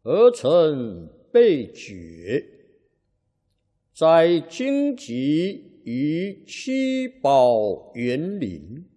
而成被绝，在荆棘于七宝园林。